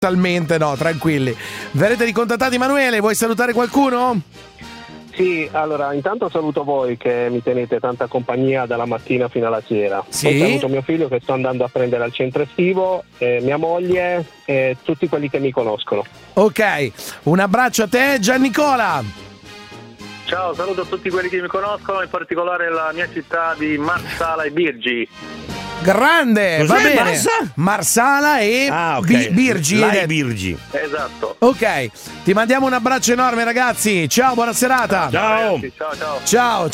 Talmente no, tranquilli. Verrete ricontattati. Emanuele, vuoi salutare qualcuno? Sì, allora intanto saluto voi che mi tenete tanta compagnia dalla mattina fino alla sera. Sì. Poi saluto mio figlio che sto andando a prendere al centro estivo, mia moglie e tutti quelli che mi conoscono. Ok, un abbraccio a te, Giannicola. Ciao, saluto a tutti quelli che mi conoscono, in particolare la mia città di Marsala e Birgi. Grande, Cos'è, va bene. Marsa? Marsala e Birgi. Lai Birgi. Esatto. Ok, ti mandiamo un abbraccio enorme, ragazzi. Ciao, buona serata. Ciao. Ragazzi, ciao. Ciao.